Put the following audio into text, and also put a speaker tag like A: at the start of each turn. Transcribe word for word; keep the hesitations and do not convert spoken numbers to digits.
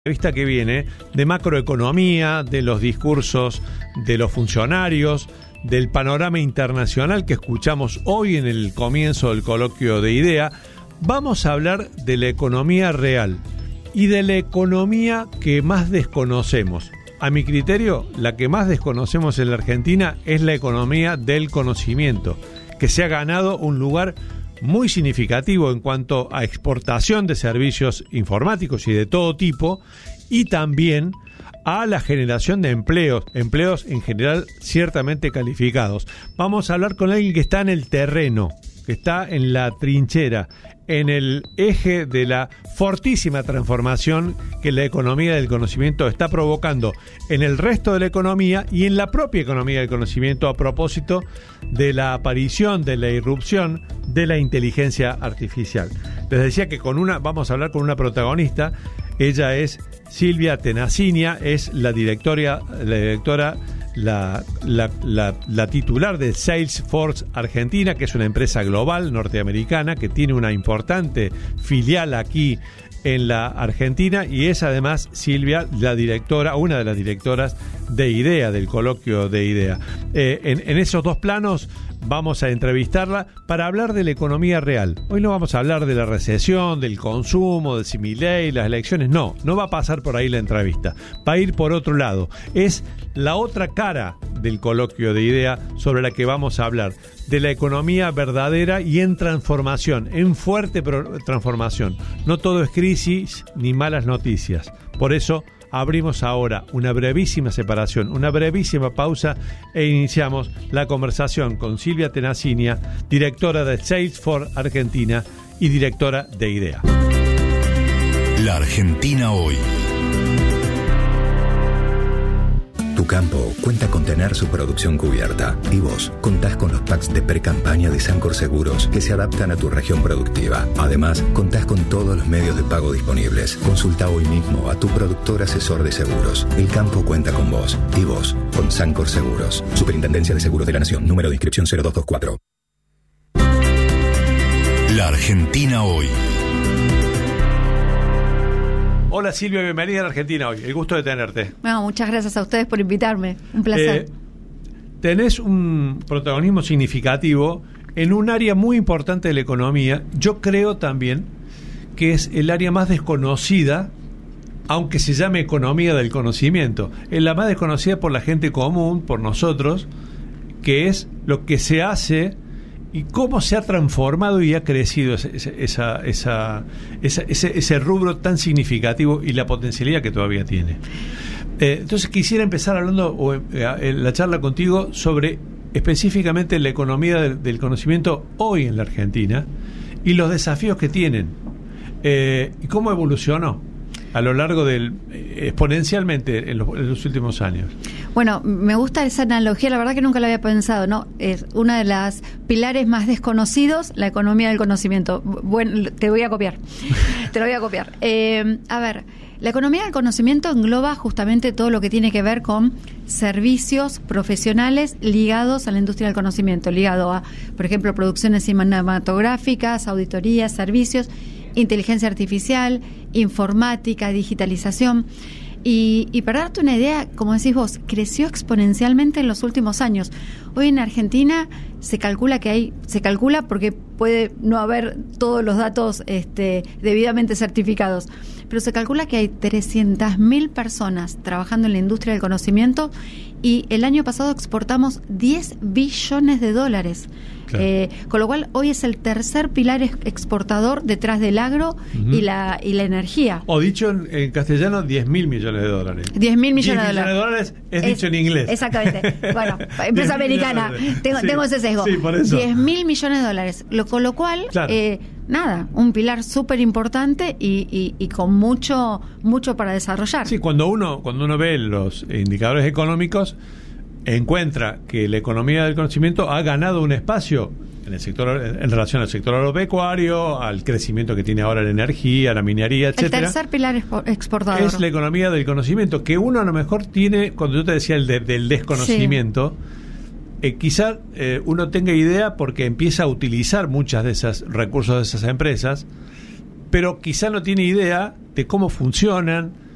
A: Vista que viene de macroeconomía, de los discursos de los funcionarios, del panorama internacional que escuchamos hoy en el comienzo del coloquio de IDEA, vamos a hablar de la economía real y de la economía que más desconocemos. A mi criterio, la que más desconocemos en la Argentina es la economía del conocimiento, que se ha ganado un lugar muy significativo en cuanto a exportación de servicios informáticos y de todo tipo, y también a la generación de empleos, empleos en general ciertamente calificados. Vamos a hablar con alguien que está en el terreno, que está en la trinchera, en el eje de la fortísima transformación que la economía del conocimiento está provocando en el resto de la economía y en la propia economía del conocimiento a propósito de la aparición, de la irrupción de la inteligencia artificial. Les decía que con una vamos a hablar con una protagonista. Ella es Silvia Tenacinia, es la directora, la directora La, la, la, la titular de Salesforce Argentina, que es una empresa global norteamericana que tiene una importante filial aquí en la Argentina, y es además Silvia la directora, una de las directoras de IDEA, del coloquio de IDEA. Eh, en, en esos dos planos vamos a entrevistarla para hablar de la economía real. Hoy no vamos a hablar de la recesión, del consumo, de si Milei, las elecciones. No, no va a pasar por ahí la entrevista. Va a ir por otro lado. Es la otra cara del coloquio de IDEA sobre la que vamos a hablar, de la economía verdadera y en transformación, en fuerte pro- transformación. No todo es crisis ni malas noticias. Por eso abrimos ahora una brevísima separación, una brevísima pausa e iniciamos la conversación con Silvia Tenacinia, directora de Salesforce Argentina y directora de IDEA.
B: La Argentina hoy. Tu campo cuenta con tener su producción cubierta y vos contás con los packs de pre-campaña de Sancor Seguros que se adaptan a tu región productiva. Además, contás con todos los medios de pago disponibles. Consulta hoy mismo a tu productor asesor de seguros. El campo cuenta con vos y vos con Sancor Seguros. Superintendencia de Seguros de la Nación. Número de inscripción cero dos dos cuatro. La Argentina hoy.
A: Hola Silvia, bienvenida a la Argentina hoy. El gusto de tenerte.
C: No, muchas gracias a ustedes por invitarme. Un placer.
A: Eh, tenés un protagonismo significativo en un área muy importante de la economía. Yo creo también que es el área más desconocida, aunque se llame economía del conocimiento. Es la más desconocida por la gente común, por nosotros, que es lo que se hace y cómo se ha transformado y ha crecido esa, esa, esa, esa, ese, ese rubro tan significativo y la potencialidad que todavía tiene. Eh, entonces quisiera empezar hablando o, eh, la charla contigo sobre específicamente la economía del, del conocimiento hoy en la Argentina y los desafíos que tienen eh, y cómo evolucionó a lo largo del exponencialmente en los, en los últimos años.
C: Bueno, me gusta esa analogía, la verdad que nunca la había pensado, ¿no? Es una de las pilares más desconocidos, la economía del conocimiento. Bueno, te voy a copiar, te lo voy a copiar. Eh, a ver, la economía del conocimiento engloba justamente todo lo que tiene que ver con servicios profesionales ligados a la industria del conocimiento, ligado a, por ejemplo, producciones cinematográficas, auditorías, servicios, inteligencia artificial, informática, digitalización. Y, y para darte una idea, como decís vos, creció exponencialmente en los últimos años. Hoy en Argentina se calcula que hay, se calcula porque puede no haber todos los datos este, debidamente certificados, pero se calcula que hay trescientas mil personas trabajando en la industria del conocimiento y el año pasado exportamos diez billones de dólares. Claro. Eh, con lo cual hoy es el tercer pilar exportador detrás del agro uh-huh. y la y la energía.
A: O dicho en, en castellano, diez mil millones de dólares.
C: diez mil millones de dólares.
A: de dólares es, es dicho en inglés.
C: Exactamente. Bueno, empresa americana. Tengo,
A: sí.
C: tengo ese sesgo.
A: Sí, por eso.
C: diez mil millones de dólares. Lo, con lo cual, claro. eh, nada, un pilar súper importante y, y, y con mucho mucho para desarrollar.
A: Sí, cuando uno, cuando uno ve los indicadores económicos, encuentra que la economía del conocimiento ha ganado un espacio en el sector en relación al sector agropecuario, al crecimiento que tiene ahora la energía, la minería, etcétera.
C: El tercer pilar exportador
A: es la economía del conocimiento, que uno a lo mejor tiene, cuando yo te decía el de, del desconocimiento, sí. eh, quizá eh, uno tenga idea porque empieza a utilizar muchas de esos recursos de esas empresas, pero quizá no tiene idea de cómo funcionan,